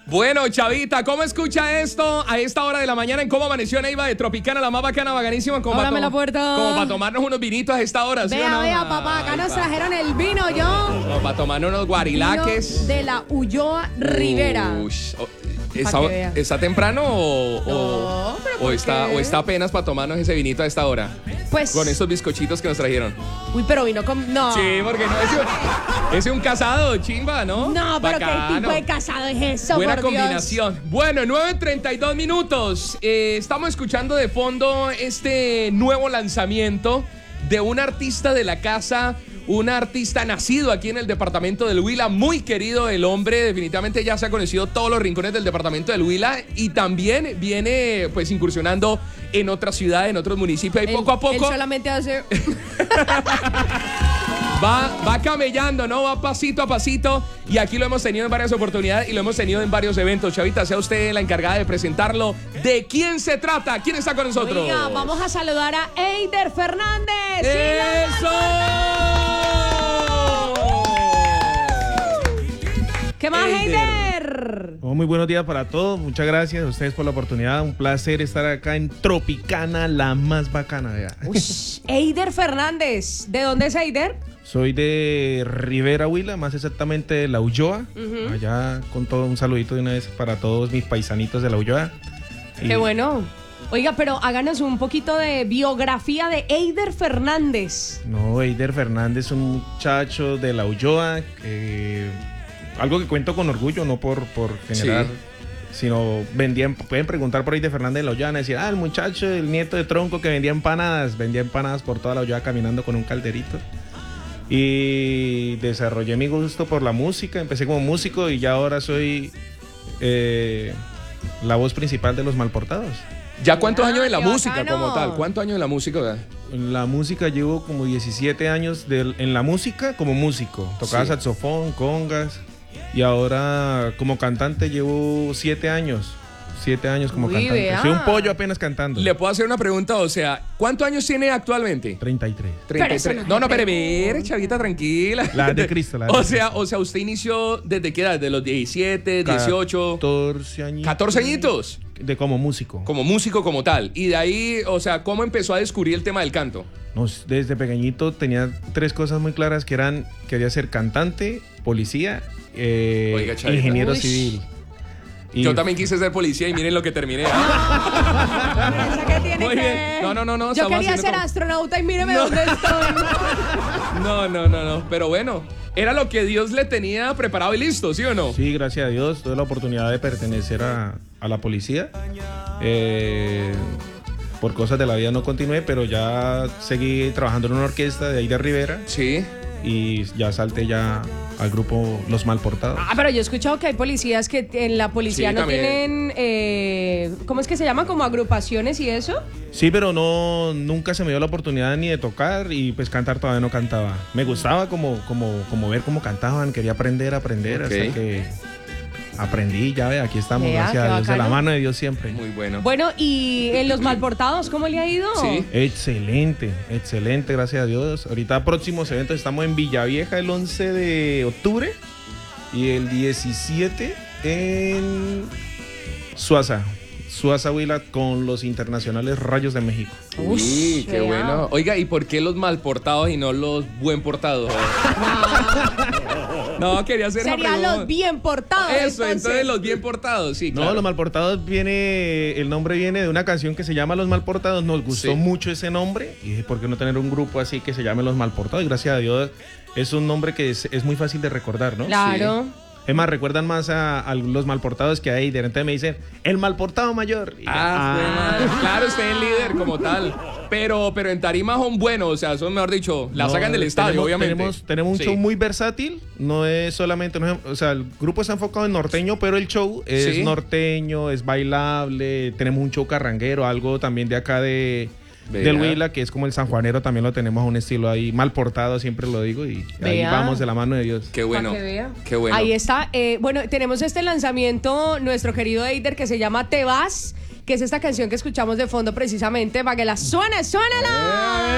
Bueno, Chavita, ¿cómo escucha esto a esta hora de la mañana en Cómo Amaneció Neiva de Tropicana, la más bacana, bacanísima? Ábrame la puerta. Como para tomarnos unos vinitos a esta hora, ¿sí o no? Vea, papá, acá nos trajeron el vino, yo. Como para tomarnos unos guarilaques. Vino de la Ulloa Rivera. ¿Está temprano No, pero ¿por qué? o está apenas para tomarnos ese vinito a esta hora? Pues. Con estos bizcochitos que nos trajeron. Uy, pero vino con. No. Sí, porque no, ese es un casado, chimba, ¿no? No, pero Bacano. ¿qué tipo de casado es eso, Buena por combinación. Dios? Bueno, 9:32 minutos. Estamos escuchando de fondo este nuevo lanzamiento de un artista de la casa, un artista nacido aquí en el departamento del Huila, muy querido el hombre, definitivamente ya se ha conocido todos los rincones del departamento del Huila y también viene pues incursionando en otras ciudades, en otros municipios y poco a poco Él solamente hace. va camellando, ¿no? Va pasito a pasito y aquí lo hemos tenido en varias oportunidades y lo hemos tenido en varios eventos. Chavita, sea usted la encargada de presentarlo. ¿De quién se trata? ¿Quién está con nosotros? Oiga, vamos a saludar a Eider Fernández. ¡Eso! ¿Qué más, Eider. Eider? Oh, muy buenos días para todos, muchas gracias a ustedes por la oportunidad, un placer estar acá en Tropicana, la más bacana. Eider Fernández, ¿de dónde es Eider? Soy de Rivera, Huila, más exactamente de La Ulloa, allá con todo un saludito de una vez para todos mis paisanitos de La Ulloa. Qué bueno. Oiga, pero háganos un poquito de biografía de Eider Fernández. No, Eider Fernández, un muchacho de La Ulloa, algo que cuento con orgullo, no por generar, sino pueden preguntar por Eider Fernández de La Ulloa, decir, el muchacho, el nieto de Tronco que vendía empanadas por toda La Ulloa caminando con un calderito. Y desarrollé mi gusto por la música, empecé como músico y ya ahora soy la voz principal de Los Malportados. ¿Ya cuántos años en la qué música bacano. como tal? ¿Cuántos años en la música? ¿Verdad? En la música llevo como 17 años en la música como músico. Tocaba saxofón, congas y ahora como cantante llevo 7 años. 7 años como cantante. Vea. Soy un pollo apenas cantando. Le puedo hacer una pregunta, o sea, ¿cuántos años tiene actualmente? 33. 33. Pero eso No, espere, chavita, tranquila. La de Cristo. O sea, usted inició desde qué edad, desde los 17, 18, 14 añitos. 14 añitos. De como músico. Como músico como tal. Y de ahí, o sea, ¿cómo empezó a descubrir el tema del canto? No, desde pequeñito tenía 3 cosas muy claras que eran, quería ser cantante, policía, Oiga, Chavita. ingeniero Uy. civil. Y Yo también quise ser policía y miren lo que terminé. ¿Esa qué tiene Muy que bien. ver? No. Yo estamos quería haciendo ser como- astronauta y míreme dónde estoy. No. Pero bueno, era lo que Dios le tenía preparado y listo, ¿sí o no? Sí, gracias a Dios, tuve la oportunidad de pertenecer a la policía. Por cosas de la vida no continué, pero ya seguí trabajando en una orquesta de ahí de Rivera Sí. y ya salté ya al grupo Los Malportados. Pero yo he escuchado que hay policías que en la policía Sí, no también. tienen, ¿cómo es que se llama? Como agrupaciones y eso. Sí, pero nunca se me dio la oportunidad ni de tocar y pues cantar todavía no cantaba. Me gustaba como ver cómo cantaban, quería aprender, Ok. hasta que aprendí, ya ve, aquí estamos, Vea, gracias qué a Dios, de la bacano. mano de Dios siempre. Muy bueno. Bueno, y en Los Malportados, ¿cómo le ha ido? Sí. Excelente, gracias a Dios. Ahorita próximos eventos, estamos en Villavieja el 11 de octubre y el 17 en Suaza, Huila con los internacionales Rayos de México. Uy, qué vea. bueno. Oiga, ¿y por qué los mal portados y no los buen portados? No, quería hacer una Serían pregunta. los bien portados. Eso, entonces los bien portados, sí, No, claro. Los Malportados el nombre viene de una canción que se llama Los Malportados. Nos gustó Sí. mucho ese nombre y dije, ¿por qué no tener un grupo así que se llame Los Malportados? Y gracias a Dios es un nombre que es muy fácil de recordar, ¿no? Claro. Es más, recuerdan más a Los Malportados que a Eider. Entonces me dicen, el malportado mayor. Y Claro, usted es líder como tal. Pero en tarima son buenos, o sea, son, mejor dicho, la no, sacan del estadio, obviamente. Tenemos un Sí. show muy versátil. No es solamente, o sea, el grupo está enfocado en norteño, pero el show es Sí. norteño, es bailable. Tenemos un show carranguero, algo también de acá del Huila, que es como el sanjuanero, también lo tenemos a un estilo ahí mal portado, siempre lo digo, y ahí Vea. vamos de la mano de Dios. Qué bueno. Para que vea. Qué bueno. Ahí está. Bueno, tenemos este lanzamiento, nuestro querido Eider, que se llama Te Vas, que es esta canción que escuchamos de fondo precisamente para que la suene, ¡suénala!